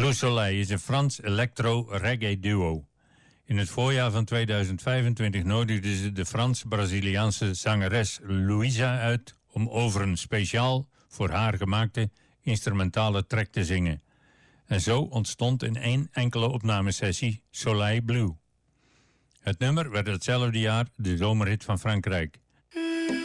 Blue Soleil is een Frans electro-reggae duo. In het voorjaar van 2025 nodigden ze de Frans-Braziliaanse zangeres Louisa uit om over een speciaal voor haar gemaakte instrumentale track te zingen. En zo ontstond in één enkele opnamesessie Soleil Blue. Het nummer werd hetzelfde jaar de zomerhit van Frankrijk